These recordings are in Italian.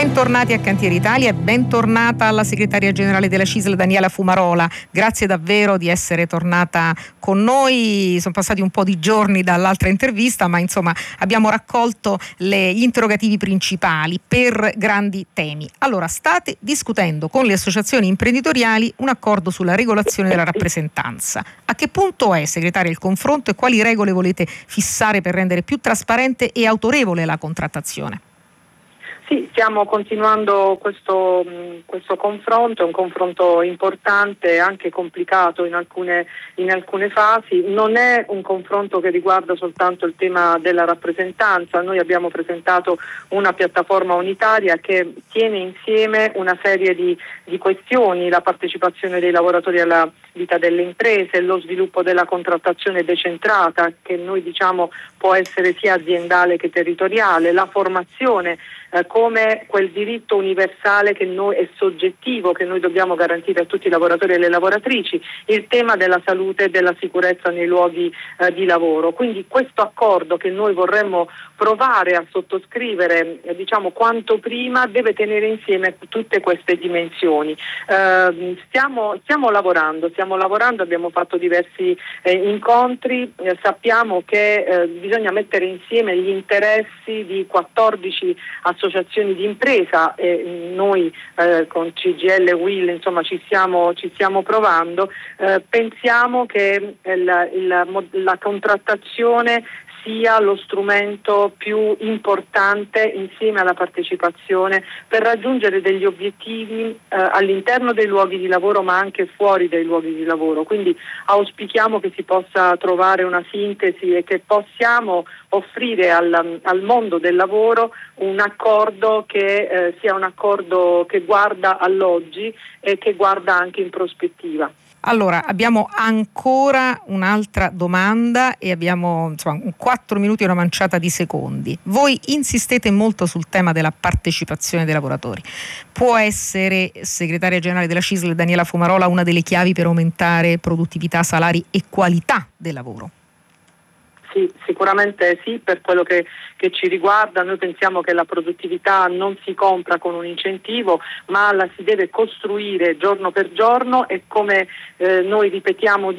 Bentornati a Cantieri Italia e bentornata alla segretaria generale della CISL Daniela Fumarola. Grazie davvero di essere tornata con noi. Sono passati un po' di giorni dall'altra intervista, ma insomma abbiamo raccolto gli interrogativi principali per grandi temi. Allora, state discutendo con le associazioni imprenditoriali un accordo sulla regolazione della rappresentanza. A che punto è, segretaria, il confronto e quali regole volete fissare per rendere più trasparente e autorevole la contrattazione? Sì, stiamo continuando questo confronto, è un confronto importante, anche complicato in alcune fasi. Non è un confronto che riguarda soltanto il tema della rappresentanza. Noi abbiamo presentato una piattaforma unitaria che tiene insieme una serie di questioni: la partecipazione dei lavoratori alla vita delle imprese, lo sviluppo della contrattazione decentrata, che noi diciamo può essere sia aziendale che territoriale, la formazione come quel diritto universale che noi è soggettivo, che noi dobbiamo garantire a tutti i lavoratori e le lavoratrici, il tema della salute e della sicurezza nei luoghi di lavoro. Quindi questo accordo che noi vorremmo provare a sottoscrivere diciamo quanto prima deve tenere insieme tutte queste dimensioni. Stiamo lavorando, abbiamo fatto diversi incontri, sappiamo che bisogna mettere insieme gli interessi di 14 associazioni di impresa e noi con CGIL e UIL insomma ci stiamo provando. Pensiamo che la contrattazione sia lo strumento più importante insieme alla partecipazione per raggiungere degli obiettivi all'interno dei luoghi di lavoro ma anche fuori dai luoghi di lavoro. Quindi auspichiamo che si possa trovare una sintesi e che possiamo offrire al mondo del lavoro un accordo che sia un accordo che guarda all'oggi e che guarda anche in prospettiva. Allora, abbiamo ancora un'altra domanda e abbiamo 4 minuti e una manciata di secondi. Voi insistete molto sul tema della partecipazione dei lavoratori. Può essere, segretaria generale della CISL Daniela Fumarola, una delle chiavi per aumentare produttività, salari e qualità del lavoro? Sì, sicuramente sì, per quello che ci riguarda. Noi pensiamo che la produttività non si compra con un incentivo, ma la si deve costruire giorno per giorno e come noi ripetiamo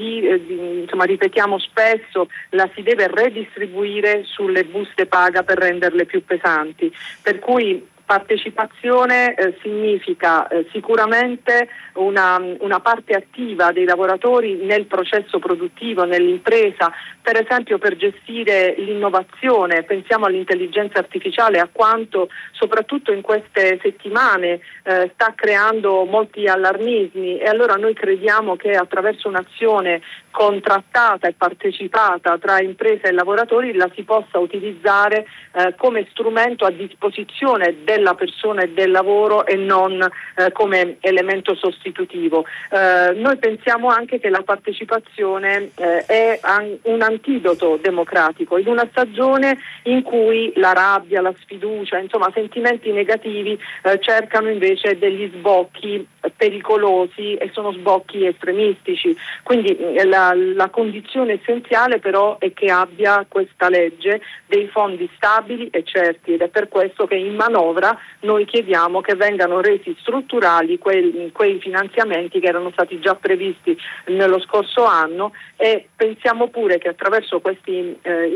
spesso, la si deve redistribuire sulle buste paga per renderle più pesanti. Per cui partecipazione significa sicuramente una parte attiva dei lavoratori nel processo produttivo, nell'impresa, per esempio per gestire l'innovazione. Pensiamo all'intelligenza artificiale, a quanto soprattutto in queste settimane sta creando molti allarmismi, e allora noi crediamo che attraverso un'azione contrattata e partecipata tra impresa e lavoratori la si possa utilizzare come strumento a disposizione della persona e del lavoro e non come elemento sostitutivo. Noi pensiamo anche che la partecipazione è un antidoto democratico in una stagione in cui la rabbia, la sfiducia, insomma sentimenti negativi cercano invece degli sbocchi pericolosi e sono sbocchi estremistici. Quindi la condizione essenziale però è che abbia questa legge dei fondi stabili e certi, ed è per questo che in manovra noi chiediamo che vengano resi strutturali quei finanziamenti che erano stati già previsti nello scorso anno, e pensiamo pure che attraverso questi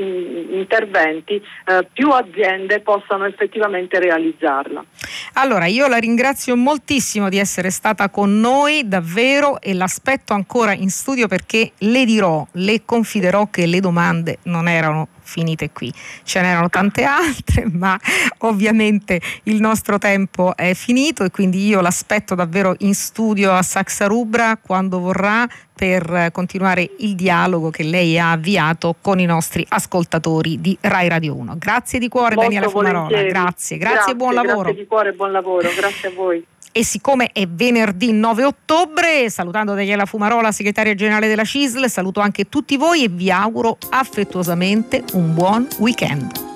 interventi più aziende possano effettivamente realizzarla. Allora, io la ringrazio moltissimo di essere stata con noi, davvero, e l'aspetto ancora in studio perché le confiderò che le domande non erano finite qui, ce n'erano tante altre, ma ovviamente il nostro tempo è finito e quindi io l'aspetto davvero in studio a Saxa Rubra quando vorrà per continuare il dialogo che lei ha avviato con i nostri ascoltatori di Rai Radio 1. Grazie di cuore. Molto Daniela Fumarola, grazie e buon lavoro. Grazie di cuore e buon lavoro, grazie a voi. E siccome è venerdì 9 ottobre, salutando Daniela Fumarola, segretaria generale della CISL, saluto anche tutti voi e vi auguro affettuosamente un buon weekend.